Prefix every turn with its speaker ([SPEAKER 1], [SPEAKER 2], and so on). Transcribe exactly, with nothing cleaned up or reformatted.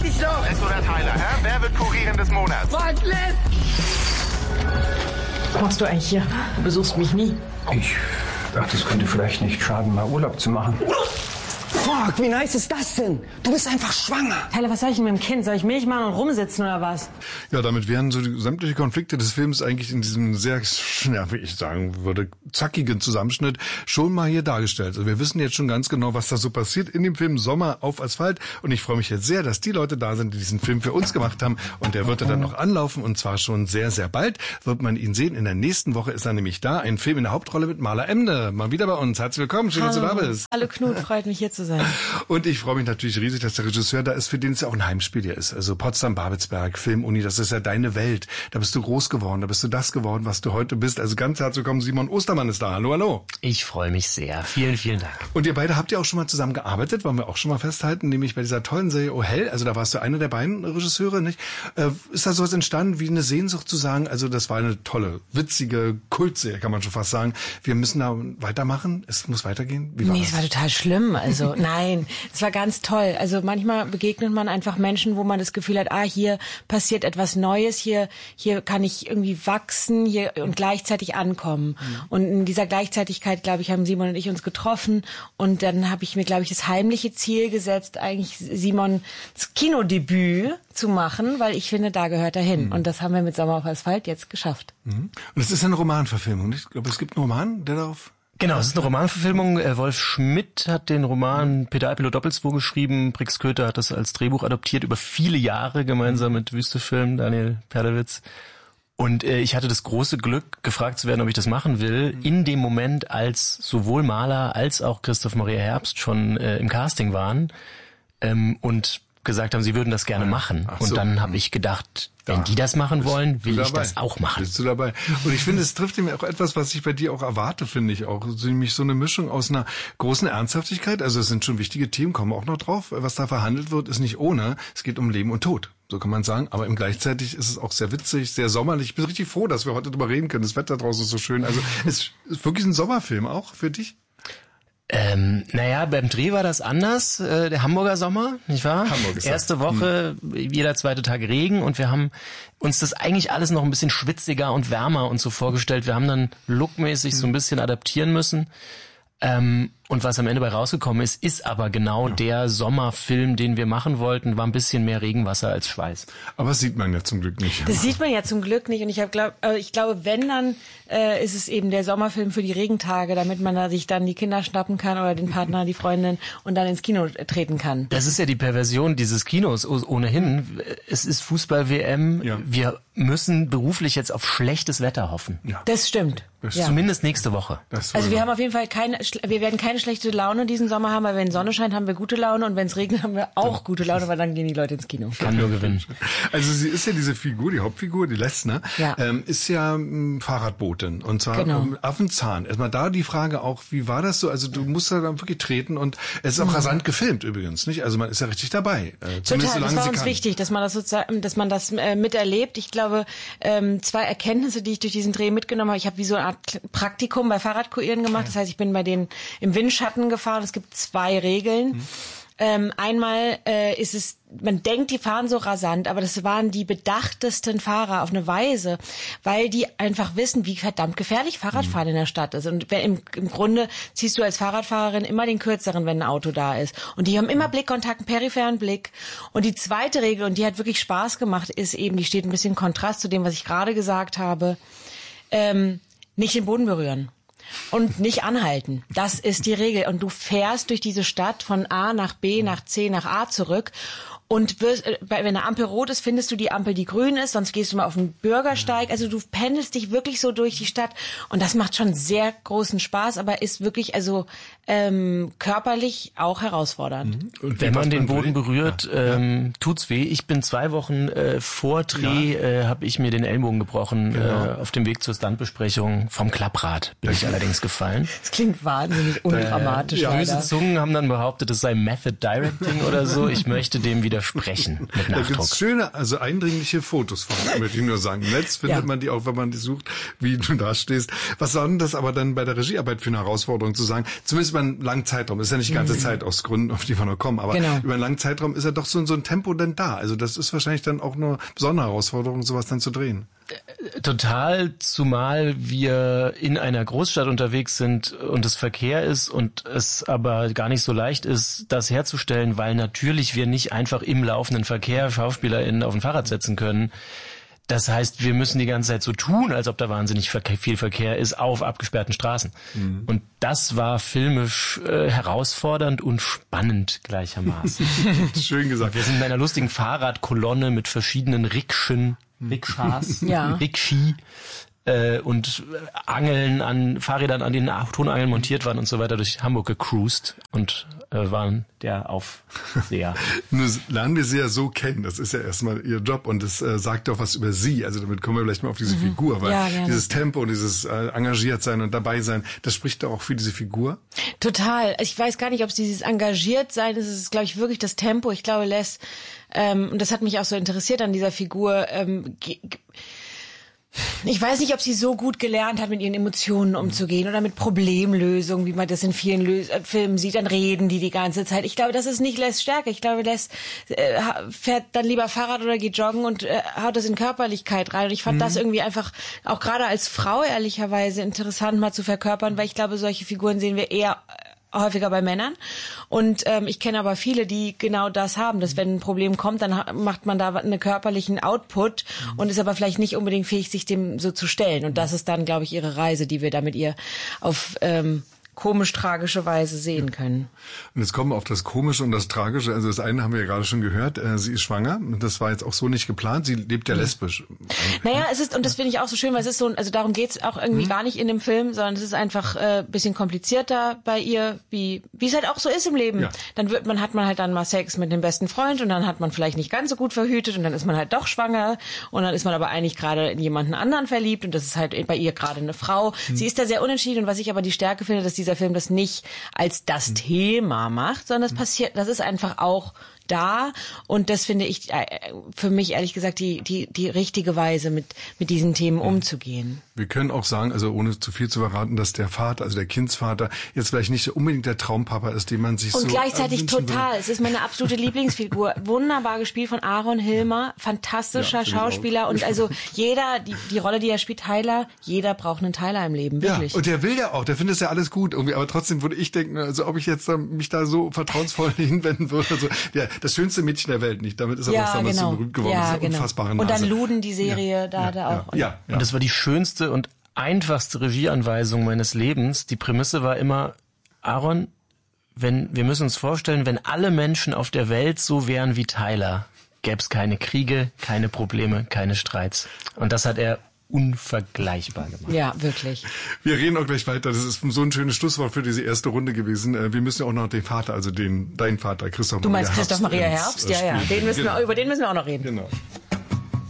[SPEAKER 1] dich doch!
[SPEAKER 2] Chris oder Tyler, hä? Wer wird Kurierin des Monats?
[SPEAKER 1] Bartlett!
[SPEAKER 3] Was machst du eigentlich hier? Du besuchst mich nie.
[SPEAKER 4] Ich dachte, es könnte vielleicht nicht schaden, mal Urlaub zu machen.
[SPEAKER 1] Fuck, wie nice ist das denn? Du bist einfach schwanger.
[SPEAKER 3] Tyler, was soll ich denn mit dem Kind? Soll ich Milch machen und rumsitzen oder was?
[SPEAKER 5] Ja, damit wären so die sämtliche Konflikte des Films eigentlich in diesem sehr, ja, wie ich sagen würde, zackigen Zusammenschnitt schon mal hier dargestellt. Also wir wissen jetzt schon ganz genau, was da so passiert in dem Film Sommer auf Asphalt. Und ich freue mich jetzt sehr, dass die Leute da sind, die diesen Film für uns gemacht haben. Und der wird dann noch anlaufen, und zwar schon sehr, sehr bald wird man ihn sehen. In der nächsten Woche ist er nämlich da. Ein Film in der Hauptrolle mit Maler Emde. Mal wieder bei uns. Herzlich willkommen. Schön,
[SPEAKER 3] Hallo.
[SPEAKER 5] dass du da bist.
[SPEAKER 3] Hallo Knut, freut mich hier zu sein.
[SPEAKER 5] Und ich freue mich natürlich riesig, dass der Regisseur da ist, für den es ja auch ein Heimspiel hier ist. Also Potsdam-Babelsberg, Filmuni, das ist ja deine Welt. Da bist du groß geworden, da bist du das geworden, was du heute bist. Also ganz herzlich willkommen, Simon Ostermann ist da. Hallo, hallo.
[SPEAKER 6] Ich freue mich sehr. Vielen, vielen Dank.
[SPEAKER 5] Und ihr beide habt ja auch schon mal zusammen gearbeitet, wollen wir auch schon mal festhalten, nämlich bei dieser tollen Serie Oh Hell. Also da warst du einer der beiden Regisseure, nicht? Äh, ist da sowas entstanden wie eine Sehnsucht zu sagen, also das war eine tolle, witzige Kultserie, kann man schon fast sagen. Wir müssen da weitermachen, es muss weitergehen? Wie war
[SPEAKER 3] nee,
[SPEAKER 5] das?
[SPEAKER 3] es war total schlimm. Also nein, es war ganz toll. Also manchmal begegnet man einfach Menschen, wo man das Gefühl hat, ah, hier passiert etwas Neues, hier hier kann ich irgendwie wachsen hier und gleichzeitig ankommen. Mhm. Und in dieser Gleichzeitigkeit, glaube ich, haben Simon und ich uns getroffen, und dann habe ich mir, glaube ich, das heimliche Ziel gesetzt, eigentlich Simons Kinodebüt zu machen, weil ich finde, da gehört er hin. Mhm. Und das haben wir mit Sommer auf Asphalt jetzt geschafft.
[SPEAKER 5] Mhm. Und es ist eine Romanverfilmung, nicht? Ich glaube, es gibt einen Roman, der darauf...
[SPEAKER 6] Genau, es ist eine Romanverfilmung. Wolf Schmidt hat den Roman Pedalpilot Doppelzwo geschrieben. Brix Köter hat das als Drehbuch adoptiert über viele Jahre gemeinsam mit Wüstefilm, Daniel Perlewitz. Und äh, ich hatte das große Glück, gefragt zu werden, ob ich das machen will, in dem Moment, als sowohl Maler als auch Christoph Maria Herbst schon äh, im Casting waren ähm, und gesagt haben, sie würden das gerne machen.
[SPEAKER 5] Ach so.
[SPEAKER 6] Und dann habe ich gedacht, wenn
[SPEAKER 5] Ja.
[SPEAKER 6] die das machen wollen, will
[SPEAKER 5] Bist
[SPEAKER 6] ich
[SPEAKER 5] du dabei?
[SPEAKER 6] das auch machen.
[SPEAKER 5] Bist du dabei? Und ich finde, es trifft mir auch etwas, was ich bei dir auch erwarte, finde ich auch. So, nämlich so eine Mischung aus einer großen Ernsthaftigkeit. Also es sind schon wichtige Themen, kommen wir auch noch drauf. Was da verhandelt wird, ist nicht ohne. Es geht um Leben und Tod. So kann man sagen. Aber im gleichzeitig ist es auch sehr witzig, sehr sommerlich. Ich bin richtig froh, dass wir heute drüber reden können. Das Wetter draußen ist so schön. Also es ist wirklich ein Sommerfilm auch für dich?
[SPEAKER 6] Ähm, naja, beim Dreh war das anders, äh, der Hamburger Sommer, nicht wahr?
[SPEAKER 5] Hamburg ist
[SPEAKER 6] Erste Woche, hm. jeder zweite Tag Regen, und wir haben uns das eigentlich alles noch ein bisschen schwitziger und wärmer und so vorgestellt. Wir haben dann lookmäßig so ein bisschen adaptieren müssen. Ähm, und was am Ende bei rausgekommen ist, ist aber genau ja. der Sommerfilm, den wir machen wollten, war ein bisschen mehr Regenwasser als Schweiß.
[SPEAKER 5] Aber das sieht man ja zum Glück nicht.
[SPEAKER 3] Das sieht man ja zum Glück nicht. Und ich, hab, glaub, äh, ich glaube, wenn, dann äh, ist es eben der Sommerfilm für die Regentage, damit man da sich dann die Kinder schnappen kann oder den Partner, die Freundin, und dann ins Kino treten kann.
[SPEAKER 6] Das ist ja die Perversion dieses Kinos ohnehin. Es ist Fußball-W M. Ja. Wir müssen beruflich jetzt auf schlechtes Wetter hoffen.
[SPEAKER 3] Ja. Das stimmt.
[SPEAKER 6] Das ja. Zumindest nächste Woche.
[SPEAKER 3] Also wir haben auf jeden Fall keine, wir werden keine schlechte Laune diesen Sommer haben, weil wenn Sonne scheint, haben wir gute Laune, und wenn es regnet, haben wir auch gute Laune, weil dann gehen die Leute ins Kino.
[SPEAKER 6] Kann nur gewinnen.
[SPEAKER 5] Also sie ist ja diese Figur, die Hauptfigur, die Lesnar, ja. ähm, ist ja m, Fahrradbotin, und zwar genau. um Affenzahn. Erstmal da die Frage auch, wie war das so? Also du musst da dann wirklich treten, und es ist auch mhm. rasant gefilmt übrigens, nicht? Also man ist ja richtig dabei.
[SPEAKER 3] Äh, Total, das war uns kann. wichtig, dass man das sozusagen, dass man das äh, miterlebt. Ich glaube, ähm, zwei Erkenntnisse, die ich durch diesen Dreh mitgenommen habe. Ich habe wie so eine Art Praktikum bei Fahrradkurieren gemacht. Das heißt, ich bin bei denen im Windschatten gefahren. Es gibt zwei Regeln. Mhm. Ähm, einmal äh, ist es, man denkt, die fahren so rasant, aber das waren die bedachtesten Fahrer auf eine Weise, weil die einfach wissen, wie verdammt gefährlich Fahrradfahren mhm. in der Stadt ist. Und im, im Grunde ziehst du als Fahrradfahrerin immer den kürzeren, wenn ein Auto da ist. Und die haben immer Blickkontakt, einen peripheren Blick. Und die zweite Regel, und die hat wirklich Spaß gemacht, ist eben, die steht ein bisschen im Kontrast zu dem, was ich gerade gesagt habe, ähm, nicht den Boden berühren. Und nicht anhalten. Das ist die Regel. Und du fährst durch diese Stadt von A nach B, nach C, nach A zurück. Und wirst, wenn eine Ampel rot ist, findest du die Ampel, die grün ist. Sonst gehst du mal auf den Bürgersteig. Also du pendelst dich wirklich so durch die Stadt. Und das macht schon sehr großen Spaß, aber ist wirklich also ähm, körperlich auch herausfordernd.
[SPEAKER 6] Und wenn man den Boden berührt, ja. ähm, tut's weh. Ich bin zwei Wochen äh, vor Dreh, ja. äh, habe ich mir den Ellbogen gebrochen. Genau. Äh, auf dem Weg zur Stuntbesprechung vom Klapprad bin ich allerdings gefallen.
[SPEAKER 3] Das klingt wahnsinnig undramatisch.
[SPEAKER 6] Äh, ja. Böse Zungen haben dann behauptet, es sei Method Directing oder so. Ich möchte dem wieder widersprechen mit
[SPEAKER 5] Da
[SPEAKER 6] Nachdruck.
[SPEAKER 5] gibt's schöne, also eindringliche Fotos von, möchte ich nur sagen. Im Netz findet
[SPEAKER 3] Ja.
[SPEAKER 5] man die auch, wenn man die sucht, wie du da stehst. Was soll denn das aber dann bei der Regiearbeit für eine Herausforderung zu sagen? Zumindest über einen langen Zeitraum. Das ist ja nicht die ganze Zeit aus Gründen, auf die wir noch kommen, aber
[SPEAKER 3] Genau.
[SPEAKER 5] über einen langen Zeitraum ist ja doch so, so ein Tempo denn da. Also das ist wahrscheinlich dann auch eine besondere Herausforderung, sowas dann zu drehen.
[SPEAKER 6] Total, zumal wir in einer Großstadt unterwegs sind und es Verkehr ist und es aber gar nicht so leicht ist, das herzustellen, weil natürlich wir nicht einfach im laufenden Verkehr SchauspielerInnen auf ein Fahrrad setzen können. Das heißt, wir müssen die ganze Zeit so tun, als ob da wahnsinnig Verkehr, viel Verkehr ist auf abgesperrten Straßen. Mhm. Und das war filmisch äh, herausfordernd und spannend gleichermaßen.
[SPEAKER 5] Schön gesagt.
[SPEAKER 6] Wir sind in einer lustigen Fahrradkolonne mit verschiedenen Rikschen, Rikschas,
[SPEAKER 3] Ja.
[SPEAKER 6] Rikshi äh, und Angeln an Fahrrädern, an denen Tonangeln montiert waren und so weiter, durch Hamburg gecruised und äh, waren der Aufseher.
[SPEAKER 5] Nur lernen wir sie ja so kennen. Das ist ja erstmal ihr Job und das äh, sagt auch was über sie. Also damit kommen wir vielleicht mal auf diese mhm. Figur, weil
[SPEAKER 3] ja,
[SPEAKER 5] dieses Tempo und dieses äh, engagiert sein und dabei sein, das spricht doch auch für diese Figur.
[SPEAKER 3] Total. Ich weiß gar nicht, ob es dieses engagiert sein ist. Es ist, glaube ich, wirklich das Tempo. Ich glaube, Les, ähm, und das hat mich auch so interessiert an dieser Figur, ähm, ge- ge- ich weiß nicht, ob sie so gut gelernt hat, mit ihren Emotionen umzugehen oder mit Problemlösungen, wie man das in vielen Lö- Filmen sieht. Dann reden die die ganze Zeit. Ich glaube, das ist nicht Les Stärke. Ich glaube, Les äh, fährt dann lieber Fahrrad oder geht joggen und äh, haut das in Körperlichkeit rein. Und ich fand mhm. das irgendwie einfach, auch gerade als Frau ehrlicherweise, interessant mal zu verkörpern, weil ich glaube, solche Figuren sehen wir eher häufiger bei Männern. Und ähm, ich kenne aber viele, die genau das haben, dass wenn ein Problem kommt, dann ha- macht man da einen körperlichen Output und ist aber vielleicht nicht unbedingt fähig, sich dem so zu stellen. Und das ist dann, glaube ich, ihre Reise, die wir da mit ihr auf ähm, komisch-tragische Weise sehen können.
[SPEAKER 5] Und jetzt kommen wir auf das Komische und das Tragische. Also das eine haben wir ja gerade schon gehört, äh, sie ist schwanger. Das war jetzt auch so nicht geplant. Sie lebt ja lesbisch.
[SPEAKER 3] Naja, es ist, und das finde ich auch so schön, weil es ist so, also darum geht's auch irgendwie mhm. gar nicht in dem Film, sondern es ist einfach äh, bisschen komplizierter bei ihr, wie wie es halt auch so ist im Leben.
[SPEAKER 5] Ja.
[SPEAKER 3] Dann wird man, hat man halt dann mal Sex mit dem besten Freund und dann hat man vielleicht nicht ganz so gut verhütet und dann ist man halt doch schwanger und dann ist man aber eigentlich gerade in jemanden anderen verliebt und das ist halt bei ihr gerade eine Frau. Mhm. Sie ist da sehr unentschieden und was ich aber die Stärke finde, dass dieser Film das nicht als das mhm. Thema macht, sondern das passiert, das ist einfach auch da und das finde ich für mich ehrlich gesagt die die die richtige Weise mit mit diesen Themen umzugehen.
[SPEAKER 5] Wir können auch sagen, also ohne zu viel zu verraten, dass der Vater, also der Kindsvater, jetzt vielleicht nicht unbedingt der Traumpapa ist, den man sich
[SPEAKER 3] und
[SPEAKER 5] so
[SPEAKER 3] und gleichzeitig total. Es ist meine absolute Lieblingsfigur. Wunderbar gespielt von Aaron Hilmer, fantastischer
[SPEAKER 5] ja,
[SPEAKER 3] Schauspieler und also jeder die die Rolle, die er spielt, Tyler, jeder braucht einen Tyler im Leben, wirklich.
[SPEAKER 5] Ja, und der will ja auch, der findet es ja alles gut irgendwie, aber trotzdem würde ich denken, also ob ich jetzt mich da so vertrauensvoll hinwenden würde, also der das schönste Mädchen der Welt nicht. Damit ist er
[SPEAKER 3] ja,
[SPEAKER 5] auch damals
[SPEAKER 3] genau.
[SPEAKER 5] so berühmt geworden.
[SPEAKER 3] Ja,
[SPEAKER 5] das ist
[SPEAKER 3] genau.
[SPEAKER 5] unfassbare Nase.
[SPEAKER 3] Und dann Luden, die Serie,
[SPEAKER 5] ja,
[SPEAKER 3] da,
[SPEAKER 5] ja,
[SPEAKER 3] da auch.
[SPEAKER 5] Ja, ja, ja.
[SPEAKER 6] Und das war die schönste und einfachste Regieanweisung meines Lebens. Die Prämisse war immer, Aaron, wenn, wir müssen uns vorstellen, wenn alle Menschen auf der Welt so wären wie Tyler, gäbe es keine Kriege, keine Probleme, keine Streits. Und das hat er unvergleichbar gemacht.
[SPEAKER 3] Ja, wirklich.
[SPEAKER 5] Wir reden auch gleich weiter. Das ist so ein schönes Schlusswort für diese erste Runde gewesen. Wir müssen ja auch noch den Vater, also den, dein Vater, Christoph
[SPEAKER 3] Du
[SPEAKER 5] Maria
[SPEAKER 3] meinst
[SPEAKER 5] Herbst.
[SPEAKER 3] Christoph Maria Herbst? Ja, ja. Den müssen wir, über den müssen wir auch noch reden.
[SPEAKER 5] Genau.